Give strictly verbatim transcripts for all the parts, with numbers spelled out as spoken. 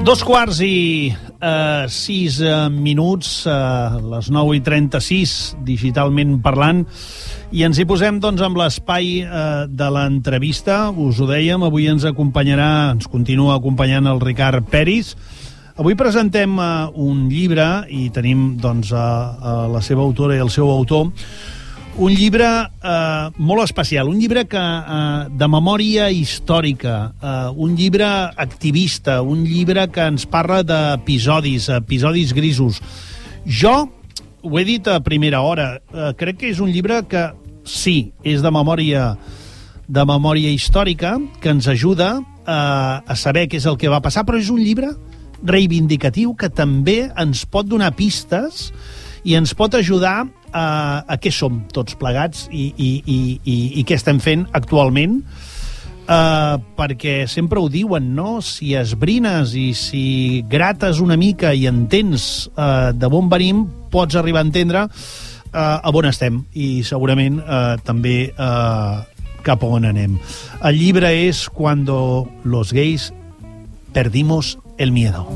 Dos quarts i eh, sis eh, minuts, eh, les nou i trenta-sis, digitalment parlant, i ens hi posem doncs amb l'espai eh, de l'entrevista. Us ho dèiem, avui ens acompanyarà, ens continua acompanyant el Ricard Peris. Avui presentem eh, un llibre i tenim doncs a, a la seva autora i el seu autor. Un llibre eh, molt especial, un llibre que, eh, de memòria històrica, eh, un llibre activista, un llibre que ens parla d'episodis, episodis grisos. Jo ho he dit a primera hora, eh, crec que és un llibre que sí, és de memòria, de memòria històrica, que ens ajuda eh, a saber què és el que va passar, però és un llibre reivindicatiu que també ens pot donar pistes i ens pot ajudar a, a què som tots plegats i, i, i, i, i què estem fent actualment, uh, perquè sempre ho diuen, no? Si esbrines i si grates una mica i entens uh, de on venim, pots arribar a entendre uh, a on estem i segurament uh, també uh, cap a on anem. El llibre és Cuando los gays perdimos el miedo.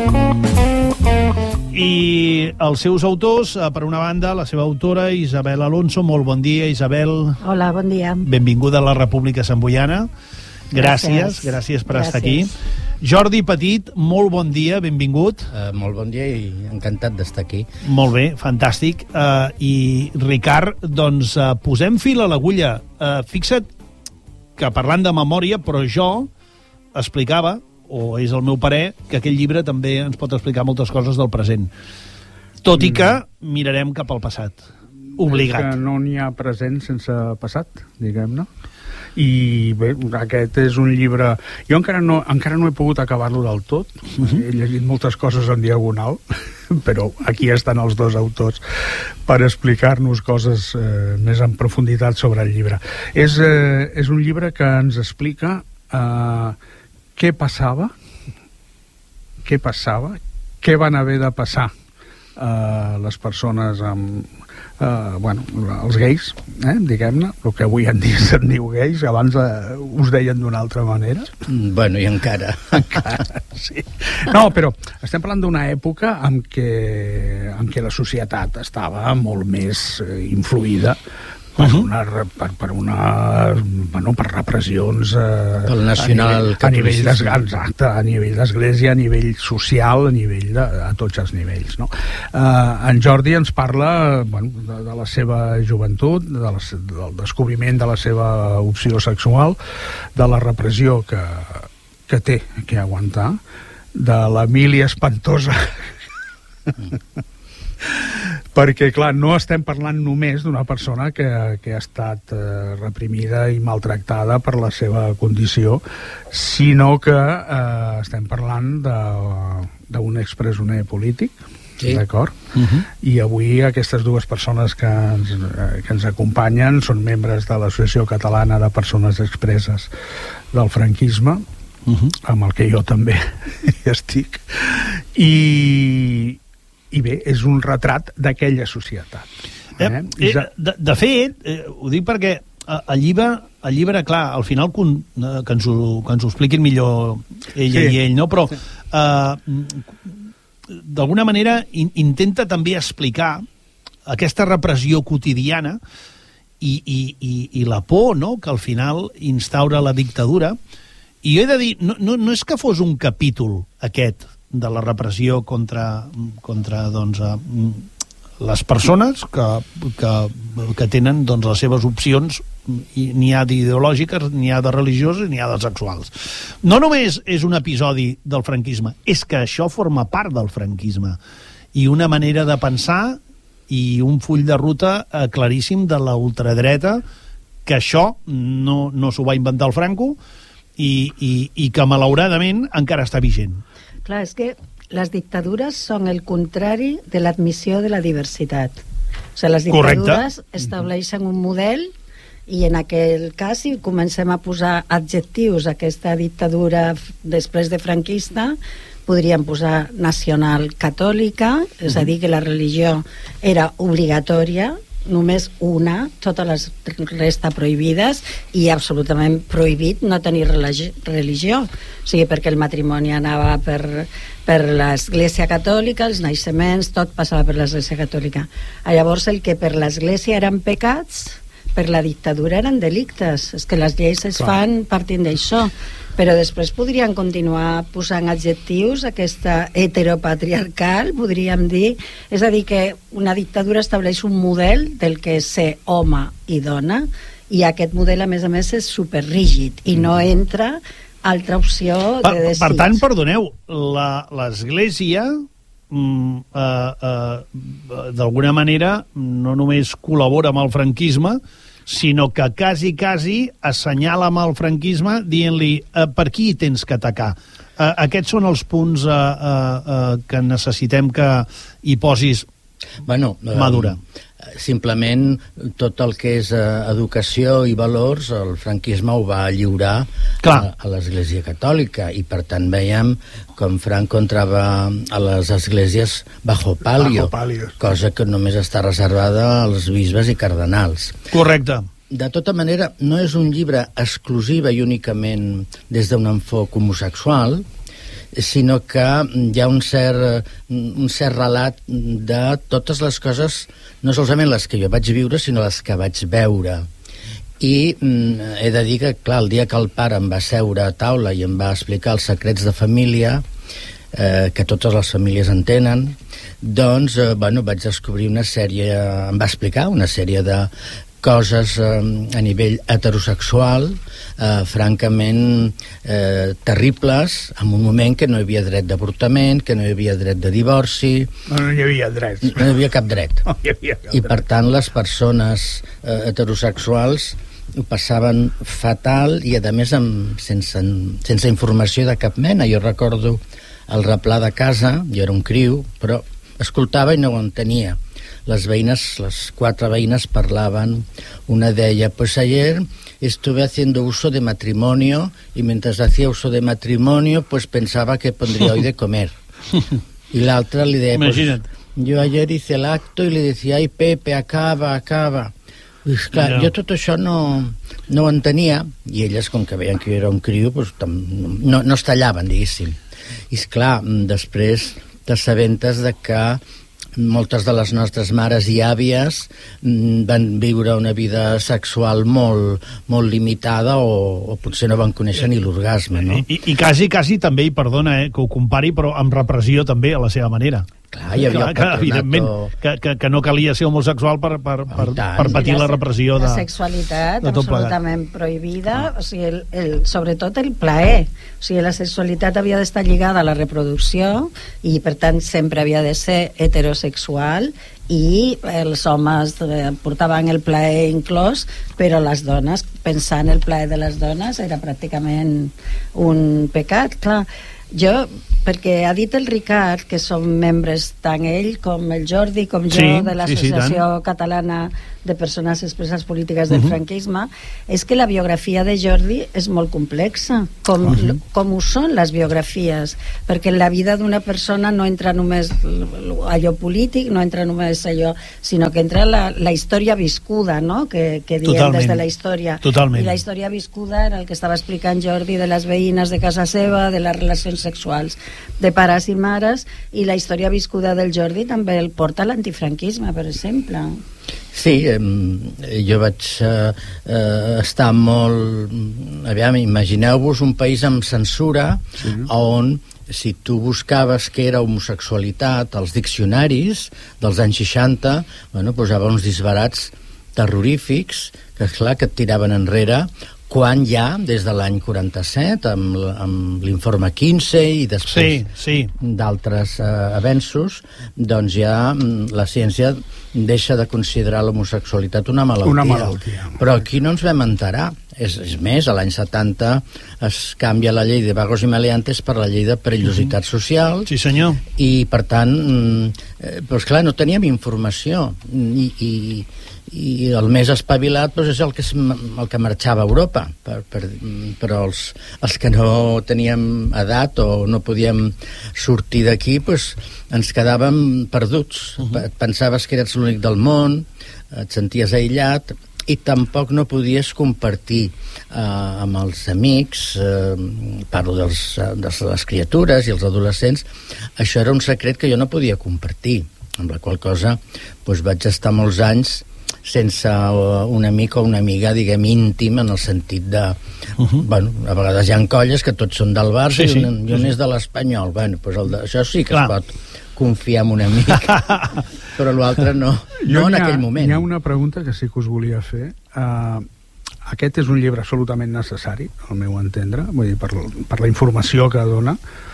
I els seus autors, per una banda, la seva autora, Isabel Alonso. Molt bon dia, Isabel. Hola, bon dia. Benvinguda a la República Santboiana. Gràcies, gràcies, gràcies per gràcies. estar aquí. Jordi Petit, molt bon dia, benvingut. Uh, molt bon dia i encantat d'estar aquí. Molt bé, fantàstic. Uh, I Ricard, doncs uh, posem fil a l'agulla. Uh, fixa't que parlant de memòria, però jo explicava, o és el meu parer, que aquest llibre també ens pot explicar moltes coses del present. Tot i que mirarem cap al passat. Obligat. És que no n'hi ha present sense passat, diguem-ne. I bé, aquest és un llibre... Jo encara no, encara no he pogut acabar-lo del tot. Uh-huh. He llegit moltes coses en diagonal, però aquí estan els dos autors per explicar-nos coses eh, més en profunditat sobre el llibre. És, eh, és un llibre que ens explica... Eh, què passava, què passava, què van haver de passar eh, les persones amb, eh, bueno, els gais, eh, diguem-ne, el que avui en dia se'n diu gais, abans eh, us deien d'una altra manera. Bueno, i encara. Encara, sí. No, però estem parlant d'una època en què, en què la societat estava molt més eh, influïda per una, per, per una bueno, per repressions eh, pel nacional a nivell, a nivell exacte, a nivell d'església, a nivell social, a nivell de, a tots els nivells, no? Eh, en Jordi ens parla bueno, de, de la seva joventut, de la, del descobriment de la seva opció sexual, de la repressió que, que té que aguantar, de l'Emília espantosa perquè, clar, no estem parlant només d'una persona que, que ha estat eh, reprimida i maltractada per la seva condició, sinó que eh, estem parlant d'un expresoner polític, sí. D'acord? Uh-huh. I avui aquestes dues persones que ens, eh, que ens acompanyen són membres de l'Associació Catalana de Persones Expreses del franquisme, uh-huh. amb el que jo també estic, i... I bé, és un retrat d'aquella societat. Eh? Eh, de, de fet, eh, ho dic perquè el llibre, el llibre clar, al final que ens ho, que ens ho expliquin millor ella sí. i ell, no? Però eh, d'alguna manera in, intenta també explicar aquesta repressió quotidiana i, i, i, i la por, no?, que al final instaura la dictadura. I jo he de dir, no, no, no és que fos un capítol aquest de la repressió contra, contra doncs, les persones que, que, que tenen doncs, les seves opcions, i n'hi ha d'ideològiques, n'hi ha de religioses, n'hi ha de sexuals. No només és un episodi del franquisme, és que això forma part del franquisme i una manera de pensar i un full de ruta eh, claríssim de la ultradreta, que això no, no s'ho va inventar el Franco i, i, i que malauradament encara està vigent. Clar, és que les dictadures són el contrari de l'admissió de la diversitat. O sigui, les dictadures Correcte. estableixen un model i en aquell cas, si comencem a posar adjectius a aquesta dictadura després de franquista, podríem posar nacional catòlica, és a dir, que la religió era obligatòria només una, totes les resta prohibides, i absolutament prohibit no tenir religi religió. O sigui, perquè el matrimoni anava per, per l'Església Catòlica, els naixements, tot passava per l'Església Catòlica. Llavors, el que per l'Església eren pecats, per la dictadura eren delictes. És que les lleis es Clar. fan partint d'això. Però després podrien continuar posant adjectius, aquesta heteropatriarcal, podríem dir. És a dir, que una dictadura estableix un model del que és ser home i dona, i aquest model, a més a més, és superrígid, i no entra altra opció de per, desig. Per tant, perdoneu, l'Església mm, eh, eh, d'alguna manera no només col·labora amb el franquisme, sinó que quasi, quasi assenyala amb el franquisme dient-li eh, per aquí tens que atacar. Eh, aquests són els punts eh, eh, que necessitem que hi posis bueno, madura. Eh, simplement tot el que és eh, educació i valors, el franquisme ho va lliurar a, a l'Església Catòlica, i per tant veiem com Franco entrava a les esglésies bajo palio, bajo palio, cosa que només està reservada als bisbes i cardenals. Correcte. De tota manera, no és un llibre exclusiva i únicament des d'un enfoc homosexual, sinó que hi ha un cert, un cert relat de totes les coses, no solament les que jo vaig viure, sinó les que vaig veure. I mm, he de dir que, clar, el dia que el pare em va seure a taula i em va explicar els secrets de família, eh, que totes les famílies en tenen, doncs, eh, bueno, vaig descobrir una sèrie, em va explicar una sèrie de coses eh, a nivell heterosexual eh, francament eh, terribles, en un moment que no hi havia dret d'avortament, que no hi havia dret de divorci. No, no hi havia dret. No hi havia cap dret. No hi havia cap I dret. per tant les persones eh, heterosexuals ho passaven fatal, i a més amb, sense, sense informació de cap mena. Jo recordo el replà de casa, jo era un criu, però escoltava i no ho entenia. Les veïnes, les quatre veïnes parlaven. Una deia, pues ayer estuve haciendo uso de matrimonio y mientras hacía uso de matrimonio pues pensaba que pondría hoy de comer. Y la otra le deia, pues yo ayer hice el acto y le decía, ay Pepe, acaba, acaba. I clar, no. Jo tot això no, no ho entenia, i elles, com que veien que jo era un criu, pues, no, no es tallaven, diguéssim. I esclar, després t'assabentes de que moltes de les nostres mares i àvies van viure una vida sexual molt, molt limitada, o, o potser no van conèixer ni l'orgasme, no? I, i quasi, quasi també, i perdona eh, que ho compari, però amb repressió també, a la seva manera. Clar, hi havia clar, que, evidentment, que, que, que no calia ser homosexual per, per, per, per patir la, la repressió de... La sexualitat absolutament prohibida, o sigui, el, el, sobretot el plaer. O sigui, la sexualitat havia d'estar lligada a la reproducció, i per tant sempre havia de ser heterosexual, i els homes portaven el plaer inclòs, però les dones, pensar en el plaer de les dones era pràcticament un pecat. Clar, jo, perquè ha dit el Ricard que som membres tant ell com el Jordi com jo, sí, de l'Associació sí, sí, Catalana de Persones Expresses Polítiques del uh -huh. franquisme, és que la biografia de Jordi és molt complexa, com, uh -huh. com ho són les biografies, perquè en la vida d'una persona no entra només allò polític, no entra només allò, sinó que entra la, la història viscuda, no?, que, que diem Totalment. Des de la història. Totalment. I la història viscuda era el que estava explicant Jordi, de les veïnes de casa seva, de les relacions sexuals de pares i mares, i la història viscuda del Jordi també el porta a l'antifranquisme, per exemple. Sí, eh, jo vaig eh, eh, estar molt... Aviam, imagineu-vos un país amb censura, sí, on si tu buscaves què era homosexualitat als diccionaris dels anys seixanta, bueno, posava uns disbarats terrorífics que, esclar, que et tiraven enrere, quan ja, des de l'any quaranta-set, amb, amb l'informe Kinsey i després sí, sí. d'altres eh, avenços, doncs ja la ciència deixa de considerar l'homosexualitat una malaltia. Una malaltia. Però aquí no ens vam enterar. És, és més, a l'any setanta es canvia la llei de vagos i maleantes per la llei de perillositat social. Sí, senyor. I, per tant, eh, doncs clar, no teníem informació. I, i, i el més espavilat doncs, és el que, el que marxava a Europa. Per, per, però els, els que no teníem edat o no podíem sortir d'aquí, doncs, ens quedàvem perduts. Uh-huh. Pensaves que eres l'únic del món, et senties aïllat, i tampoc no podies compartir eh, amb els amics, eh, parlo dels, de les criatures i els adolescents, això era un secret que jo no podia compartir, amb la qual cosa doncs, vaig estar molts anys sense un amic o una amiga, diguem, íntim, en el sentit de... Uh-huh. Bueno, a vegades hi ha colles que tots són del Barça, sí, sí, i un, sí, un sí. és de l'Espanyol. Bueno, doncs el de, això sí que Clar. es pot confiar en un amic, però l'altre no, no en aquell moment. Hi ha una pregunta que sí que us volia fer. Uh, aquest és un llibre absolutament necessari, al meu entendre, vull dir, per, per la informació que dona,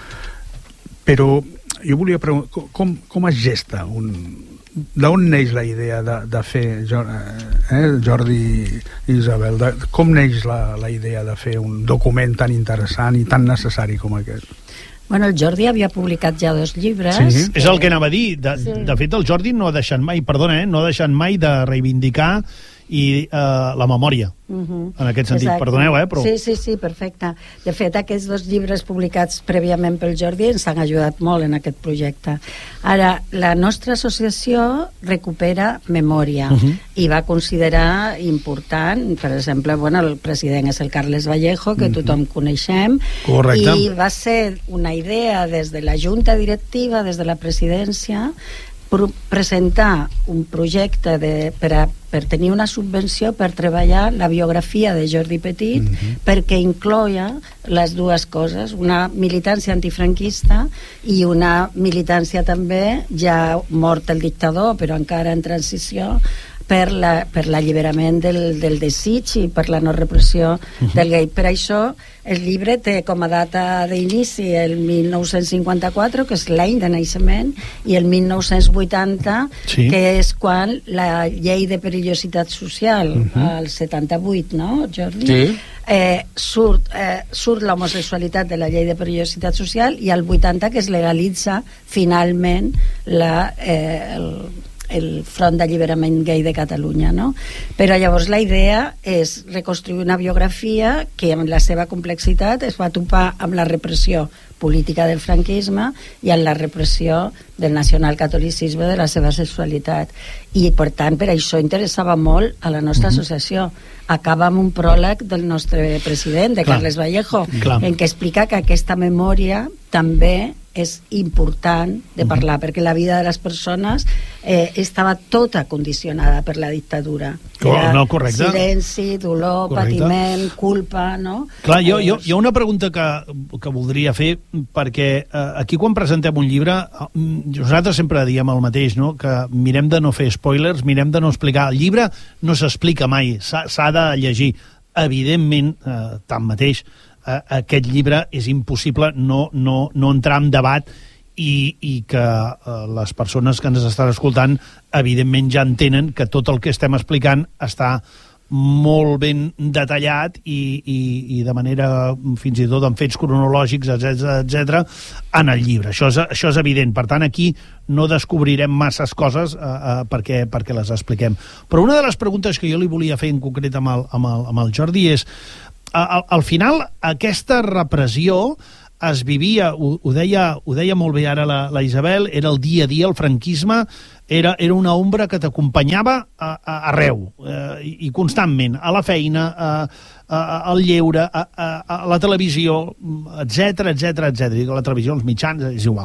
però jo volia preguntar, com, com es gesta un... D'on neix la idea de, de fer, eh, Jordi i Isabel, de, com neix la, la idea de fer un document tan interessant i tan necessari com aquest? Bueno, el Jordi havia publicat ja dos llibres. Sí, que... és el que anava a dir. De, sí. de fet, el Jordi no ha deixat mai, perdona, eh, no ha deixat mai de reivindicar i eh, la memòria. Uh-huh. En aquest sentit, Exacte. Perdoneu, eh? Però... Sí, sí, sí, perfecte. De fet, aquests dos llibres publicats prèviament pel Jordi ens han ajudat molt en aquest projecte. Ara, la nostra associació recupera memòria uh-huh. i va considerar important, per exemple, bueno, el president és el Carles Vallejo, que uh-huh. tothom coneixem, Correcte. I va ser una idea des de la Junta Directiva, des de la presidència, presentar un projecte de, per, a, per tenir una subvenció per treballar la biografia de Jordi Petit mm-hmm. perquè incloia les dues coses, una militància antifranquista i una militància també, ja mort el dictador però encara en transició, per, la, per l'alliberament del, del desig i per la no repressió uh-huh. del gai. Per això el llibre té com a data d'inici el mil nou-cents cinquanta-quatre, que és l'any de naixement, i el mil nou-cents vuitanta, sí. que és quan la llei de perillositat social, uh-huh. el setanta-vuit, no, Jordi? Sí. Eh, surt, eh, surt l'homosexualitat de la llei de perillositat social i el vuitanta que es legalitza finalment la, eh, el el Front d'Alliberament Gai de Catalunya, no? Però llavors la idea és reconstruir una biografia que amb la seva complexitat es va topar amb la repressió política del franquisme i amb la repressió del nacionalcatolicisme de la seva sexualitat. I, per tant, per això interessava molt a la nostra uh-huh. associació. Acaba amb un pròleg del nostre president, de Clar. Carles Vallejo, Clar. en què explica que aquesta memòria també és important de parlar, uh-huh. perquè la vida de les persones eh, estava tota condicionada per la dictadura. Era no, correcte. Silenci, dolor, correcte. patiment, culpa, no? Clar, jo, jo, hi ha una pregunta que, que voldria fer, perquè eh, aquí quan presentem un llibre, nosaltres sempre diem el mateix, no? Que mirem de no fer spoilers, mirem de no explicar. El llibre no s'explica mai, s'ha de llegir. Evidentment, eh, tanmateix, Uh, aquest llibre és impossible no, no, no entrar en debat i, i que uh, les persones que ens estan escoltant evidentment ja entenen que tot el que estem explicant està molt ben detallat i, i, i de manera fins i tot amb fets cronològics, etcètera, etcètera, en el llibre. Això és, això és evident. Per tant, aquí no descobrirem masses coses uh, uh, perquè, perquè les expliquem. Però una de les preguntes que jo li volia fer en concret amb el, amb el, amb el Jordi és Al, al final, aquesta repressió es vivia, ho, ho, deia, ho deia molt bé ara la, la Isabel, era el dia a dia, el franquisme, era, era una ombra que t'acompanyava a, a, arreu, eh, i constantment, a la feina, a, a, al lleure, a, a, a la televisió, etcètera, etcètera, etcètera. La televisió, els mitjans, és igual.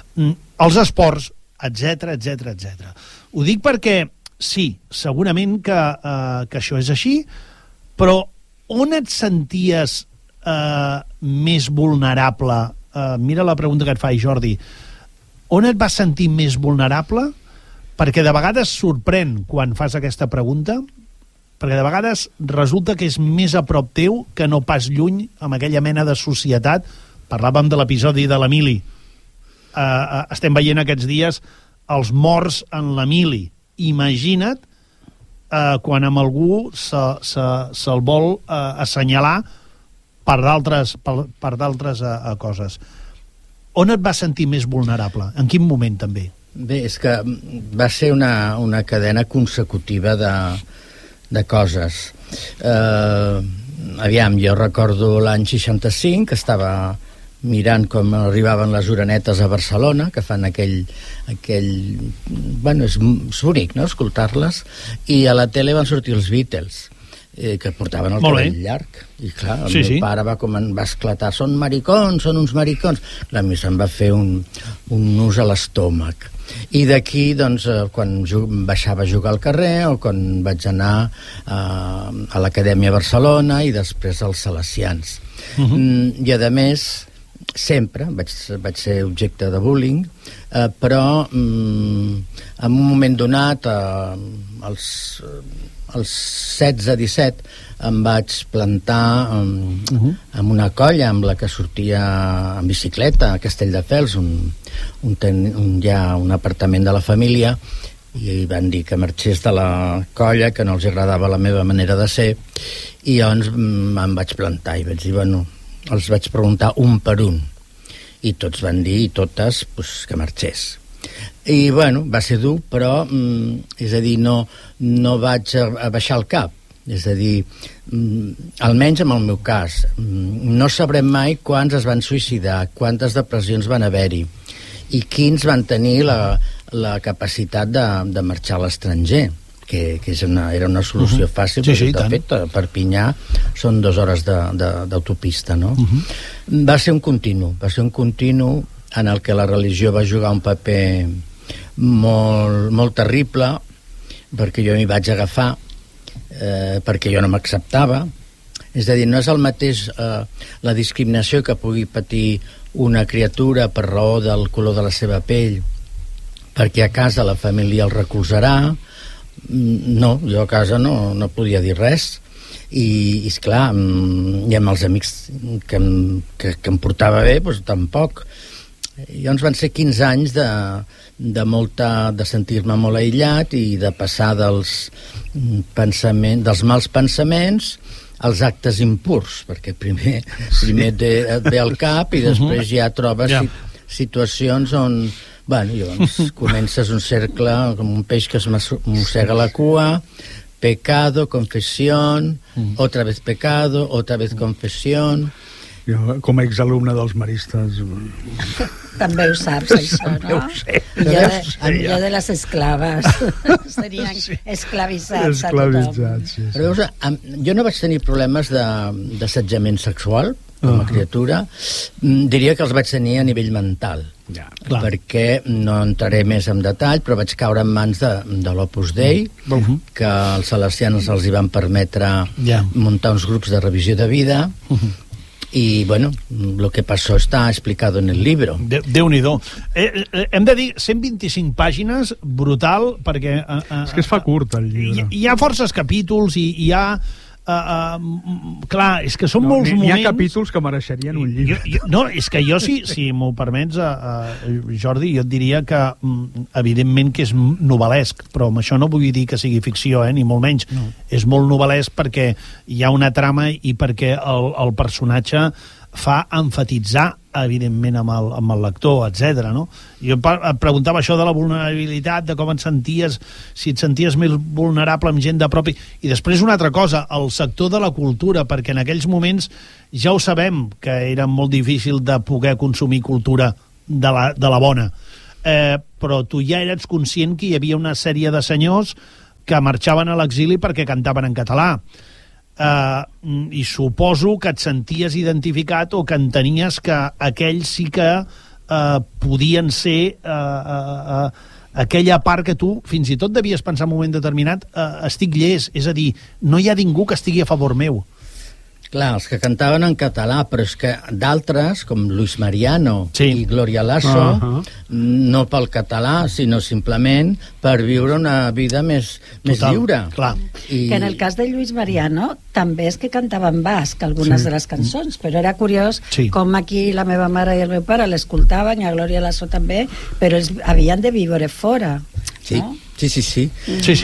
Els esports, etcètera, etcètera, etcètera. Ho dic perquè, sí, segurament que, eh, que això és així, però on et senties eh, més vulnerable? Eh, mira la pregunta que et fa, Jordi. On et vas sentir més vulnerable? Perquè de vegades sorprèn quan fas aquesta pregunta, perquè de vegades resulta que és més a prop teu que no pas lluny amb aquella mena de societat. Parlàvem de l'episodi de l'Emili. Eh, eh, estem veient aquests dies els morts en l'Emili. Imagina't eh, quan amb algú se'l se, se vol eh, assenyalar per d'altres per, per d'altres eh, coses. On et vas sentir més vulnerable? En quin moment, també? Bé, és que va ser una, una cadena consecutiva de, de coses. Eh, aviam, jo recordo l'any seixanta-cinc, que estava mirant com arribaven les orenetes a Barcelona, que fan aquell... aquell bueno, és, és bonic, no?, escoltar-les, i a la tele van sortir els Beatles, eh, que portaven el cabell llarg, i clar, el sí, meu sí. pare va, com va esclatar, són maricons, són uns maricons. Clar, a mi se'm va fer un, un nus a l'estómac. I d'aquí, doncs, quan baixava a jugar al carrer o quan vaig anar a, a l'Acadèmia Barcelona i després als Salesians. Uh-huh. Mm, I, a més, sempre vaig, vaig ser objecte de bullying, eh, però mm, en un moment donat, eh, als, als setze disset, em vaig plantar um, uh-huh. en una colla amb la que sortia en bicicleta a Castelldefels, un, un, ten, un, ja un apartament de la família, i van dir que marxés de la colla, que no els agradava la meva manera de ser, i llavors em vaig plantar i vaig dir, bueno, els vaig preguntar un per un, i tots van dir, i totes, pues, que marxés. I, bueno, va ser dur, però, mm, és a dir, no, no vaig a, a baixar el cap. És a dir, mm, almenys en el meu cas, mm, no sabrem mai quants es van suïcidar, quantes depressions van haver-hi, i quins van tenir la, la capacitat de, de marxar a l'estranger, que, que és una, era una solució uh-huh. fàcil, sí, sí, de fet, a Perpinyà són dues hores d'autopista, no? Uh-huh. Va ser un continu, va ser un continu en el que la religió va jugar un paper molt, molt terrible, perquè jo m'hi vaig agafar, eh, perquè jo no m'acceptava. És a dir, no és el mateix eh, la discriminació que pugui patir una criatura per raó del color de la seva pell, perquè a casa la família el recolzarà. No, jo a casa no, no podia dir res, i, i esclar, i amb els amics que em, que, que em portava bé, doncs tampoc. Llavors van ser quinze anys de, de, molta, de sentir-me molt aïllat i de passar dels, pensament, dels mals pensaments als actes impurs, perquè primer, primer et, et ve al cap i després ja trobes yeah. situacions on... Bueno, llavors comences un cercle com un peix que es mossega la cua, pecado, confesión, mm. otra vez pecado, otra vez confesión. Jo, com a exalumne dels maristes... També ho saps, això, no? Ho sé. Jo de, jo de les esclaves. Serien sí. esclavitzats, esclavitzats sí, sí. Però veus, jo no vaig tenir problemes d'assetjament sexual com a uh-huh. criatura. Diria que els vaig tenir a nivell mental. Ja, perquè no entraré més en detall, però vaig caure en mans de, de l'Opus Dei, uh-huh. que els salesians els hi van permetre yeah. muntar uns grups de revisió de vida, uh-huh. i, bueno, lo que passó està explicado en el libro. De, Déu-n'hi-do. Eh, eh, hem de dir, cent vint-i-cinc pàgines, brutal, perquè... Eh, eh, és que es fa curt, el llibre. Hi, hi ha forces capítols, i hi ha... Uh, uh, clar, és que són no, molts hi, moments... Hi ha capítols que mereixerien un llibre. Jo, jo, no, és que jo, si, si m'ho permets, uh, uh, Jordi, jo et diria que, um, evidentment, que és novel·lesc, però amb això no vull dir que sigui ficció, eh, ni molt menys. No. És molt novel·lesc perquè hi ha una trama i perquè el, el personatge fa enfatitzar, evidentment, amb el, amb el lector, etcètera. No? Jo et preguntava això de la vulnerabilitat, de com et senties, si et senties més vulnerable amb gent de prop. I després una altra cosa, el sector de la cultura, perquè en aquells moments ja ho sabem que era molt difícil de poder consumir cultura de la, de la bona. Eh, però tu ja eres conscient que hi havia una sèrie de senyors que marxaven a l'exili perquè cantaven en català. Uh, i suposo que et senties identificat o que entenies que aquells sí que uh, podien ser uh, uh, uh, aquella part que tu fins i tot devies pensar en un moment determinat uh, estic llest, és a dir, no hi ha ningú que estigui a favor meu. Clar, els que cantaven en català, però és que d'altres, com Luis Mariano sí. i Gloria Lasso, uh-huh. no pel català, sinó simplement per viure una vida més, més Total, lliure. Clar. I... Que en el cas de Luis Mariano també és que cantava en basc algunes sí. de les cançons, però era curiós sí. com aquí la meva mare i el meu pare l'escoltaven, i a Gloria Lasso també, però ells havien de viure fora. Sí, no? sí, sí. sí. Mm. Sí, sí.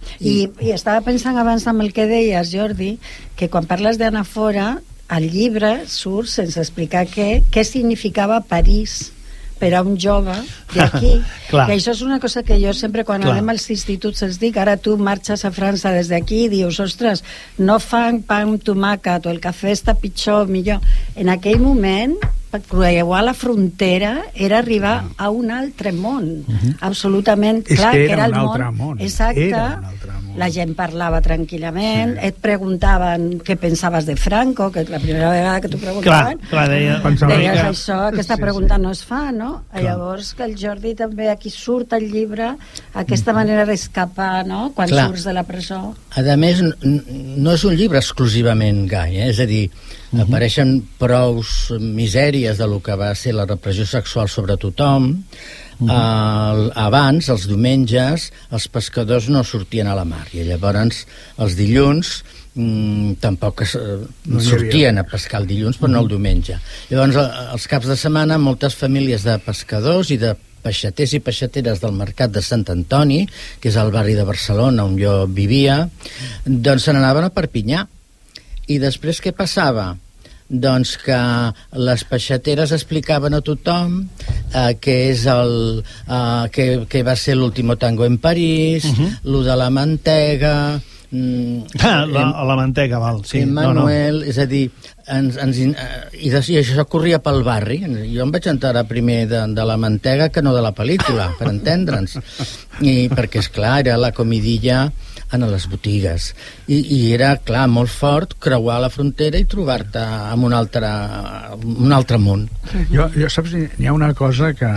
I, I estava pensant abans amb el que deies, Jordi, que quan parles d'anafora, al llibre surt sense explicar què, què significava París per a un jove d'aquí. Que això és una cosa que jo sempre, quan Clar. anem als instituts, els dic. Ara tu marxes a França des d'aquí i dius, ostres, no fan pa amb tomàquet, o el cafè està pitjor, millor. En aquell moment, creuar la frontera era arribar a un altre món. Uh-huh. Absolutament. És clar, que era, que era un el altre món. món. Exacte. Era un altre món. La gent parlava tranquil·lament, sí. et preguntaven què pensaves de Franco, que la primera vegada que t'ho preguntaven, clar, clar, deia, deies que... això, aquesta sí, pregunta sí. no es fa, no? Clar. Llavors que el Jordi també aquí surt al llibre aquesta manera d'escapar, no? Quan clar. surts de la presó. A més, no és un llibre exclusivament gai, eh? És a dir, uh-huh. apareixen prous misèries de lo que va ser la repressió sexual sobre tothom. Uh-huh. Uh, abans, els diumenges, els pescadors no sortien a la mar, i llavors els dilluns mm, tampoc es, uh, no sortien a pescar el dilluns, però uh-huh. no el diumenge. Llavors, els caps de setmana, moltes famílies de pescadors i de peixaters i peixateres del mercat de Sant Antoni, que és el barri de Barcelona on jo vivia, doncs se n'anaven a Perpinyà. I després què passava? Doncs que les peixateres explicaven a tothom eh, que és el eh, que, que va ser l'último tango en París, uh-huh. lo de la mantega, mm, ah, la, em, la mantega, val, sí. Emmanuel, no, no. És a dir, ens, ens, i, de, i això corria pel barri. Jo em vaig enterar primer de, de la mantega que no de la pel·lícula, per entendre'ns. I perquè, esclar, era la comidilla a les botigues. I, i era, clar, molt fort creuar la frontera i trobar-te en un altre, un altre món. Jo, jo saps, n'hi ha una cosa que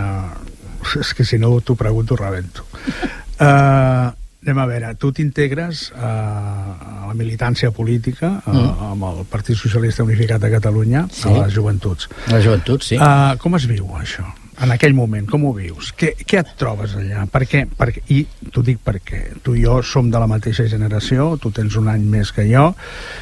és que si no t'ho pregunto rebento. Uh, anem a veure, tu t'integres a, a la militància política a, mm. amb el Partit Socialista Unificat de Catalunya, sí. a les joventuts. A les joventuts, sí. Uh, com es viu això? En aquell moment, com ho vius? Què, què et trobes allà? Per què? Perquè, i t'ho dic perquè tu i jo som de la mateixa generació, tu tens un any més que jo.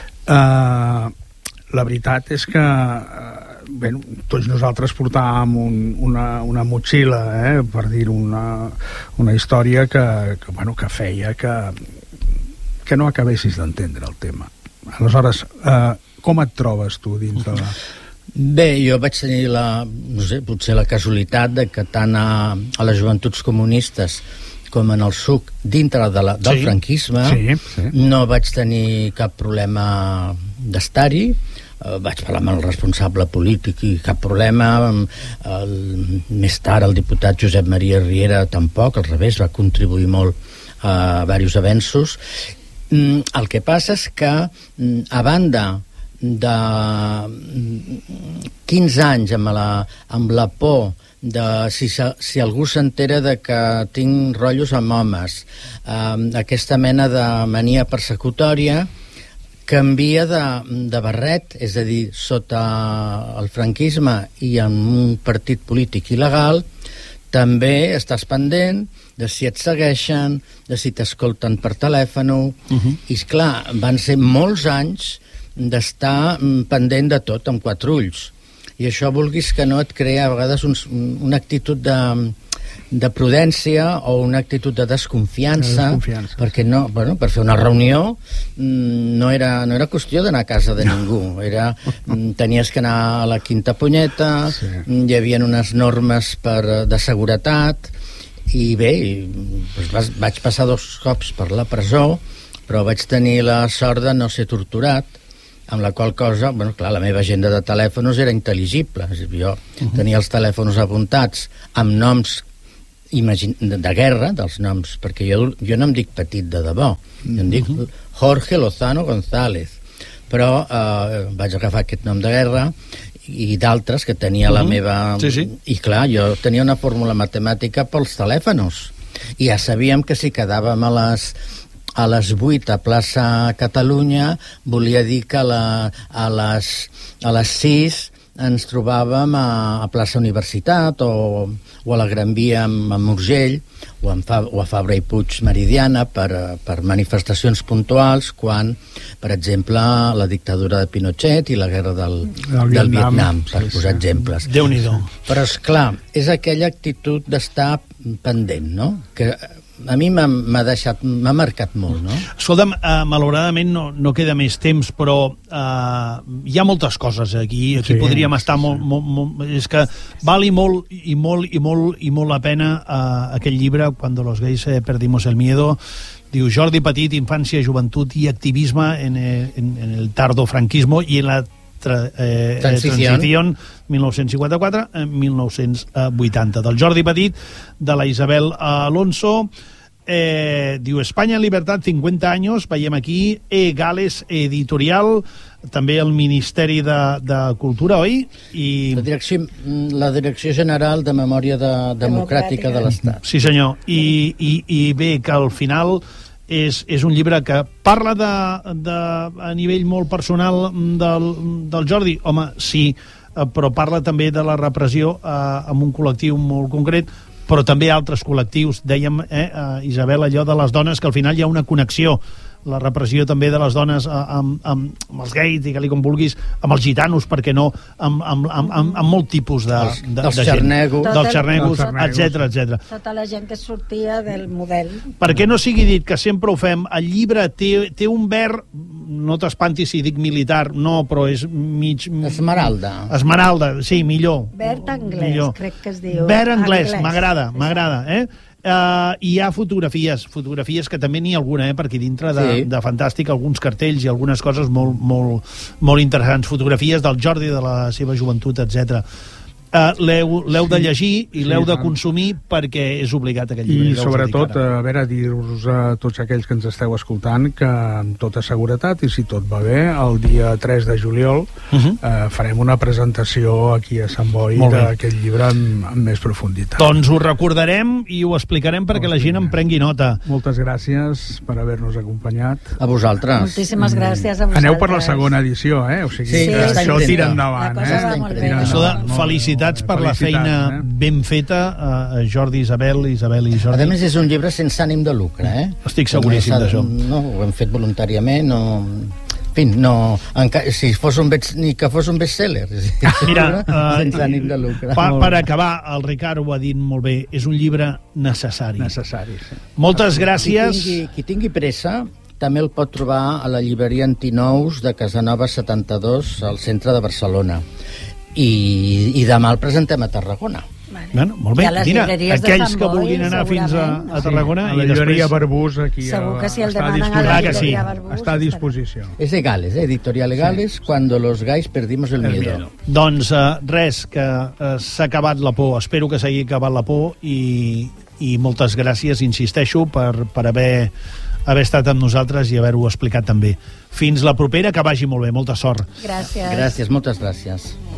Uh, la veritat és que uh, bé, tots nosaltres portàvem un, una, una motxilla, eh, per dir una, una història que, que, bueno, que feia que, que no acabessis d'entendre el tema. Aleshores, uh, com et trobes tu dins de la... Bé, jo vaig tenir la, no sé, potser la casualitat de que tant a, a les joventuts comunistes com en el S U C, dintre de la, del sí. franquisme, sí, sí. no vaig tenir cap problema d'estar-hi. Uh, vaig parlar amb el responsable polític i cap problema. El, més tard el diputat Josep Maria Riera tampoc, al revés, va contribuir molt a diversos avenços. Mm, el que passa és que, a banda de quinze anys amb la, amb la por de si, si algú s'entera de que tinc rotllos amb homes, eh, aquesta mena de mania persecutòria, canvia de, de barret, és a dir, sota el franquisme i en un partit polític il·legal, també estàs pendent de si et segueixen, de si t'escolten per telèfon, uh-huh. i esclar, van ser molts anys d'estar pendent de tot amb quatre ulls, i això vulguis que no et crea a vegades un, una actitud de, de prudència o una actitud de desconfiança, desconfiança. perquè no, bueno, per fer una reunió no era, no era qüestió d'anar a casa de no. ningú, era, tenies que anar a la quinta punyeta, sí. hi havia unes normes per, de seguretat, i bé, doncs vaig passar dos cops per la presó, però vaig tenir la sort de no ser torturat, amb la qual cosa, bueno, clar, la meva agenda de telèfons era intel·ligible. Jo uh-huh. tenia els telèfons apuntats amb noms imagine, de guerra, dels noms, perquè jo, jo no em dic Petit de debò, uh-huh. jo em dic Jorge Lozano González, però eh, vaig agafar aquest nom de guerra i d'altres que tenia uh-huh. la meva... Sí, sí. I clar, jo tenia una fórmula matemàtica pels telèfons, i ja sabíem que si quedàvem a les... a les vuit a plaça Catalunya volia dir que la, a, les, a les sis ens trobàvem a, a plaça Universitat o, o a la Gran Via amb, amb Urgell o, amb Fa, o a Fabra i Puig Meridiana per, per manifestacions puntuals quan, per exemple, la dictadura de Pinochet i la guerra del, del, del Vietnam, per sí, posar sí. exemples. Déu-n'hi-do. Però, esclar, és aquella actitud d'estar pendent, no? Que a mi m'ha deixat, m'ha marcat molt, no? Escolta'm, uh, malauradament no, no queda més temps, però uh, hi ha moltes coses aquí, aquí sí, podríem estar sí, molt, sí. Molt, molt... És que vali molt i molt i molt i molt la pena uh, aquell llibre, Cuando los gays eh, perdimos el miedo. Diu Jordi Petit, infancia, juventud y activismo en, en, en el tardo franquismo y en la tra, eh, transición mil nou-cents cinquanta-quatre a mil nou-cents vuitanta, del Jordi Petit, de la Isabel Alonso. Eh, diu España en libertad, cincuenta años, veiem aquí E. Gales Editorial, també el Ministeri de, de Cultura, oi? I... La, direcció, la Direcció General de Memòria de, Democràtica de l'Estat. Sí, senyor. I, i, i bé, que al final és, és un llibre que parla de, de, a nivell molt personal del, del Jordi. Home, sí, però parla també de la repressió eh, amb un col·lectiu molt concret, però també altres col·lectius. Dèiem, eh, Isabel, allò de les dones, que al final hi ha una connexió, la repressió també de les dones amb, amb, amb els gais, digue-li com vulguis, amb els gitanos, perquè no, amb, amb, amb, amb, amb molt tipus de, de, dels de gent. xarnegos. Dels xarnegos, etcètera, etcètera. Tota la gent que sortia del model. Perquè no sigui dit que sempre ho fem, el llibre té, té un verd, no t'espantis si dic militar, no, però és mig... Esmeralda. Esmeralda, sí, millor. Verd anglès, millor. Crec que es diu. Verd anglès, m'agrada, m'agrada, eh? Uh, hi ha fotografies, fotografies que també n'hi ha alguna, eh, per aquí dintre de, sí. de fantàstic, alguns cartells i algunes coses molt, molt, molt interessants, fotografies del Jordi, de la seva joventut, etcètera. Uh, l'heu de llegir i sí, l'heu de consumir perquè és obligat aquest llibre. I sobretot, a veure, dir-vos a tots aquells que ens esteu escoltant que amb tota seguretat, i si tot va bé, el dia tres de juliol uh -huh. uh, farem una presentació aquí a Sant Boi d'aquest llibre amb, amb més profunditat. Doncs ho recordarem i ho explicarem perquè la gent en prengui nota. Moltes gràcies per haver-nos acompanyat. A vosaltres. Moltíssimes gràcies a vosaltres. Aneu per la segona edició, eh? O sigui, sí, que sí, això sí, tira endavant, eh? Això de felicitats per la feina eh? ben feta a Jordi, Isabel, Isabel i Jordi. A més, és un llibre sense ànim de lucre, eh? Estic seguríssim d'això. No, ho hem fet voluntàriament, no... En fi, no... Si fos un best, ni que fos un bestseller. Mira, uh, sense ànim de lucre. Per, per acabar, el Ricard ho ha dit molt bé, és un llibre necessari. Necessari, sí. Moltes gràcies. Qui tingui, qui tingui pressa també el pot trobar a la llibreria Antinous de Casanova setanta-dos, al centre de Barcelona. I, i demà el presentem a Tarragona. Vale. Bueno, molt bé. Mira, aquells que vulguin anar fins a, a Tarragona... Sí, a la llibreria després... Barbús aquí segur que si el està, demanen a a la llibreria sí. Barbús està a disposició. És de Gales, eh? Editorial Gales, sí. Cuando los gays perdimos el, el miedo. miedo. Doncs uh, res, que uh, s'ha acabat la por. Espero que s'hagi acabat la por i, i moltes gràcies, insisteixo, per, per haver... haver estat amb nosaltres i haver-ho explicat també. Fins la propera, que vagi molt bé. Molta sort. Gràcies. Gràcies, moltes gràcies.